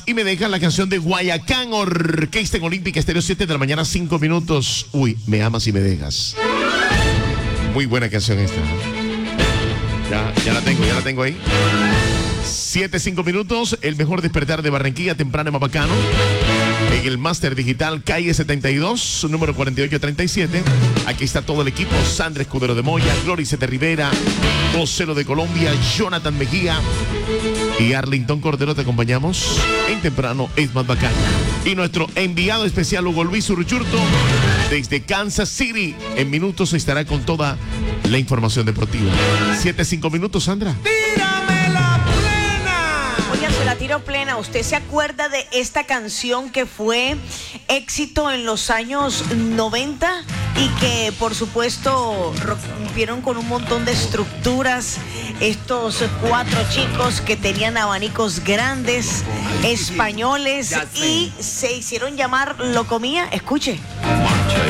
y me dejan la canción de Guayacán, Orquesta en Olímpica Estéreo, 7 de la mañana, 5 minutos. Uy, me amas y me dejas. Muy buena canción esta. Ya la tengo ahí. 7, 5 minutos, el mejor despertar de Barranquilla, temprano en Mapacano. En el Máster Digital, calle 72, su número 4837. Aquí está todo el equipo: Sandra Escudero de Moya, Glorice de Rivera, Vocero de Colombia, Jonathan Mejía y Arlington Cordero. Te acompañamos en Temprano es Más Bacán. Y nuestro enviado especial, Hugo Luis Uruchurto, desde Kansas City. En minutos estará con toda la información deportiva. 7, 5 minutos, Sandra. ¡Tírame la plena! Oiga, se la tiro plena. ¿Usted se acuerda de esta canción que fue éxito en los años 90 y que, por supuesto, rompieron con un montón de estructuras estos 4 chicos que tenían abanicos grandes, españoles, y se hicieron llamar Locomía? Escuche.